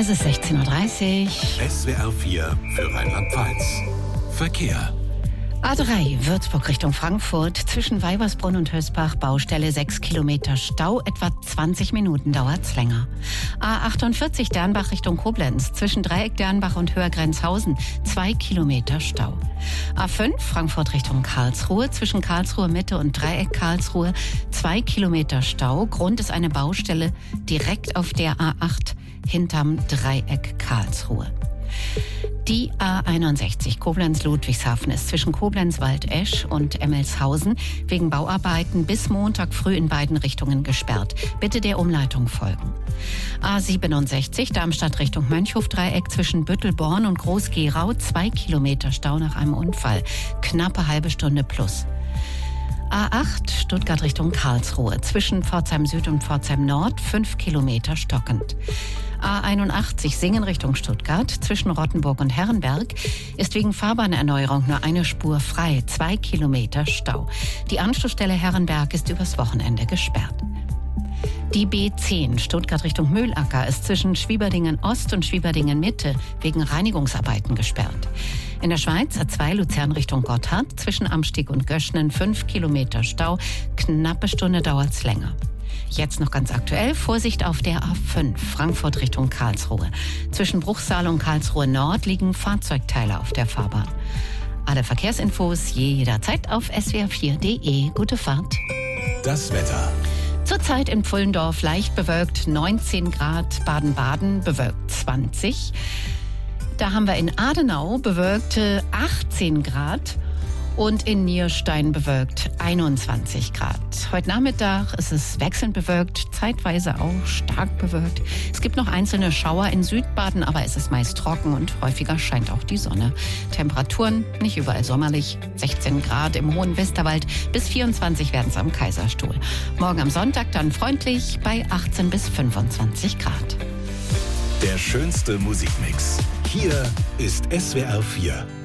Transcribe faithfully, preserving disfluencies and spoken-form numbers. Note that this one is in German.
Es ist sechzehn Uhr dreißig. S W R vier für Rheinland-Pfalz. Verkehr. A drei, Würzburg Richtung Frankfurt, zwischen Weibersbrunn und Hösbach, Baustelle sechs Kilometer Stau, etwa zwanzig Minuten dauert's länger. A achtundvierzig, Dernbach Richtung Koblenz, zwischen Dreieck Dernbach und Höhergrenzhausen, zwei Kilometer Stau. A fünf, Frankfurt Richtung Karlsruhe, zwischen Karlsruhe Mitte und Dreieck Karlsruhe, zwei Kilometer Stau. Grund ist eine Baustelle direkt auf der A acht hinterm Dreieck Karlsruhe. Die A einundsechzig Koblenz-Ludwigshafen ist zwischen Koblenz-Waldesch und Emmelshausen wegen Bauarbeiten bis Montag früh in beiden Richtungen gesperrt. Bitte der Umleitung folgen. A siebenundsechzig Darmstadt Richtung Mönchhof-Dreieck zwischen Büttelborn und Groß-Gerau, zwei Kilometer Stau nach einem Unfall. Knappe halbe Stunde plus. A acht Stuttgart Richtung Karlsruhe, zwischen Pforzheim Süd und Pforzheim Nord, fünf Kilometer stockend. A einundachtzig Singen Richtung Stuttgart, zwischen Rottenburg und Herrenberg, ist wegen Fahrbahnerneuerung nur eine Spur frei, zwei Kilometer Stau. Die Anschlussstelle Herrenberg ist übers Wochenende gesperrt. Die B zehn Stuttgart Richtung Mühlacker ist zwischen Schwieberdingen Ost und Schwieberdingen Mitte wegen Reinigungsarbeiten gesperrt. In der Schweiz A zwei Luzern Richtung Gotthard, zwischen Amstieg und Göschnen fünf Kilometer Stau, knappe Stunde dauert's länger. Jetzt noch ganz aktuell, Vorsicht auf der A fünf, Frankfurt Richtung Karlsruhe. Zwischen Bruchsal und Karlsruhe Nord liegen Fahrzeugteile auf der Fahrbahn. Alle Verkehrsinfos jederzeit auf S W R vier punkt de. Gute Fahrt. Das Wetter. Zurzeit in Pfullendorf leicht bewölkt, neunzehn Grad, Baden-Baden bewölkt zwanzig. Da haben wir in Adenau bewölkte achtzehn Grad und in Nierstein bewölkt einundzwanzig Grad. Heute Nachmittag ist es wechselnd bewölkt, zeitweise auch stark bewölkt. Es gibt noch einzelne Schauer in Südbaden, aber es ist meist trocken und häufiger scheint auch die Sonne. Temperaturen nicht überall sommerlich, sechzehn Grad im hohen Westerwald, bis vierundzwanzig werden es am Kaiserstuhl. Morgen am Sonntag dann freundlich bei achtzehn bis fünfundzwanzig Grad. Der schönste Musikmix. Hier ist S W R vier.